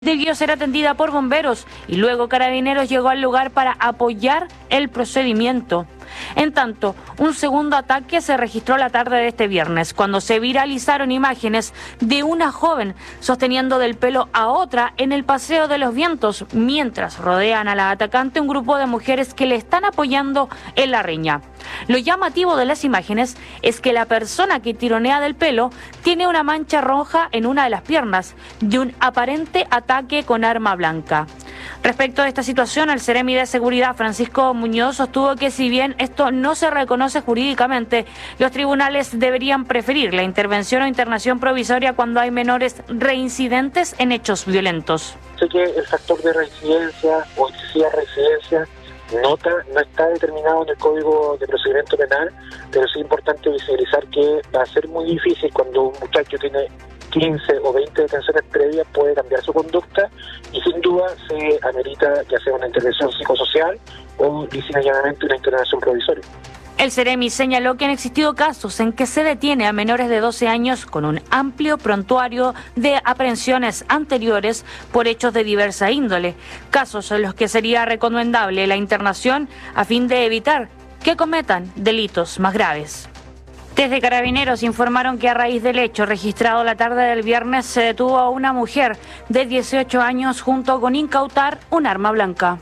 Debió ser atendida por bomberos y luego Carabineros llegó al lugar para apoyar el procedimiento. En tanto, un segundo ataque se registró la tarde de este viernes, cuando se viralizaron imágenes de una joven sosteniendo del pelo a otra en el Paseo de los Vientos, mientras rodean a la atacante un grupo de mujeres que le están apoyando en la riña. Lo llamativo de las imágenes es que la persona que tironea del pelo tiene una mancha roja en una de las piernas de un aparente ataque con arma blanca. Respecto a esta situación, el Seremi de Seguridad, Francisco Muñoz, sostuvo que si bien esto no se reconoce jurídicamente, los tribunales deberían preferir la intervención o internación provisoria cuando hay menores reincidentes en hechos violentos. Sé que el factor de reincidencia o excesiva reincidencia no está determinado en el Código de Procedimiento Penal, pero sí es importante visibilizar que va a ser muy difícil cuando un muchacho tiene 15 o 20 detenciones previas, puede cambiar su conducta y sin duda se amerita que sea una intervención psicosocial o llanamente una intervención provisoria. El Seremi señaló que han existido casos en que se detiene a menores de 12 años con un amplio prontuario de aprehensiones anteriores por hechos de diversa índole, casos en los que sería recomendable la internación a fin de evitar que cometan delitos más graves. Desde Carabineros informaron que a raíz del hecho registrado la tarde del viernes se detuvo a una mujer de 18 años junto con incautar un arma blanca.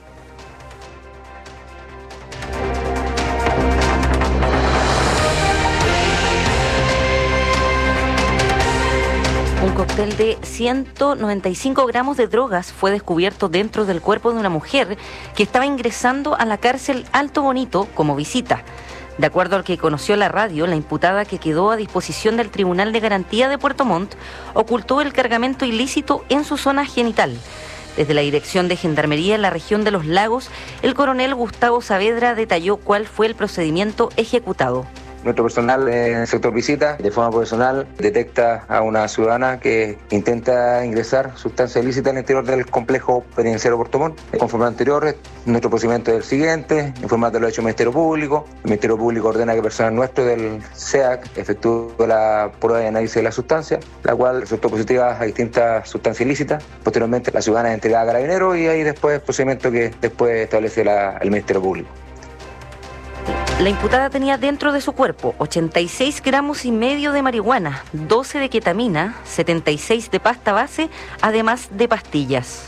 Un cóctel de 195 gramos de drogas fue descubierto dentro del cuerpo de una mujer que estaba ingresando a la cárcel Alto Bonito como visita. De acuerdo al que conoció la radio, la imputada que quedó a disposición del Tribunal de Garantía de Puerto Montt ocultó el cargamento ilícito en su zona genital. Desde la Dirección de Gendarmería en la región de Los Lagos, el coronel Gustavo Saavedra detalló cuál fue el procedimiento ejecutado. Nuestro personal en el sector visita, de forma profesional, detecta a una ciudadana que intenta ingresar sustancia ilícita al interior del complejo penitenciario Puerto Montt. Conforme a lo anterior, nuestro procedimiento es el siguiente: informar de lo hecho al Ministerio Público. El Ministerio Público ordena que personal nuestro del SEAC efectúe la prueba de análisis de la sustancia, la cual resultó positiva a distintas sustancias ilícitas. Posteriormente, la ciudadana es entregada a Carabineros y ahí después el procedimiento que después establece el Ministerio Público. La imputada tenía dentro de su cuerpo 86 gramos y medio de marihuana, 12 de ketamina, 76 de pasta base, además de pastillas.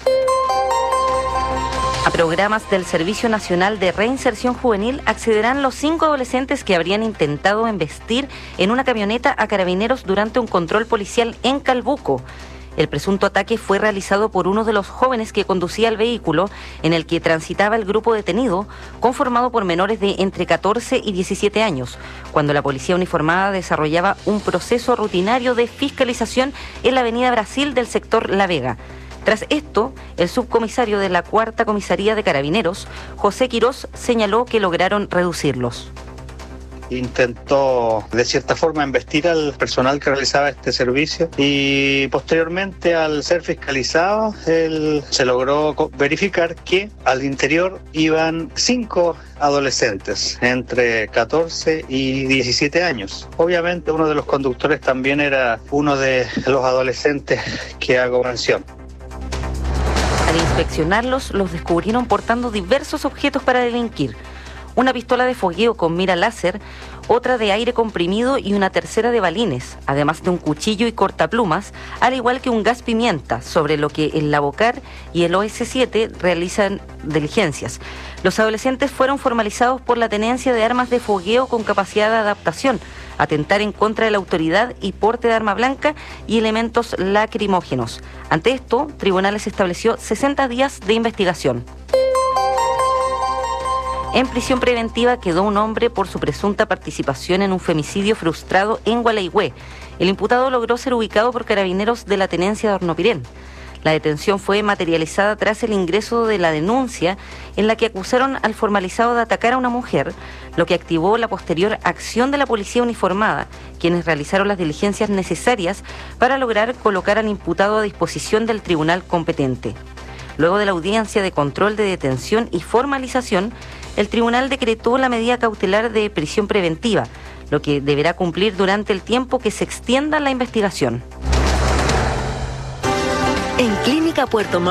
A programas del Servicio Nacional de Reinserción Juvenil accederán los 5 adolescentes que habrían intentado embestir en una camioneta a Carabineros durante un control policial en Calbuco. El presunto ataque fue realizado por uno de los jóvenes que conducía el vehículo en el que transitaba el grupo detenido, conformado por menores de entre 14 y 17 años, cuando la policía uniformada desarrollaba un proceso rutinario de fiscalización en la avenida Brasil del sector La Vega. Tras esto, el subcomisario de la 4ª Comisaría de Carabineros, José Quirós, señaló que lograron reducirlos. Intentó de cierta forma embestir al personal que realizaba este servicio y posteriormente, al ser fiscalizado, se logró verificar que al interior iban 5 adolescentes entre 14 y 17 años. Obviamente uno de los conductores también era uno de los adolescentes que hago mención. Al inspeccionarlos, los descubrieron portando diversos objetos para delinquir: una pistola de fogueo con mira láser, otra de aire comprimido y una tercera de balines, además de un cuchillo y cortaplumas, al igual que un gas pimienta, sobre lo que el Lavocar y el OS7 realizan diligencias. Los adolescentes fueron formalizados por la tenencia de armas de fogueo con capacidad de adaptación, atentar en contra de la autoridad y porte de arma blanca y elementos lacrimógenos. Ante esto, Tribunales estableció 60 días de investigación. En prisión preventiva quedó un hombre por su presunta participación en un femicidio frustrado en Gualeguay. El imputado logró ser ubicado por Carabineros de la tenencia de Hornopirén. La detención fue materializada tras el ingreso de la denuncia en la que acusaron al formalizado de atacar a una mujer, lo que activó la posterior acción de la policía uniformada, quienes realizaron las diligencias necesarias para lograr colocar al imputado a disposición del tribunal competente. Luego de la audiencia de control de detención y formalización, el tribunal decretó la medida cautelar de prisión preventiva, lo que deberá cumplir durante el tiempo que se extienda la investigación. En Clínica Puerto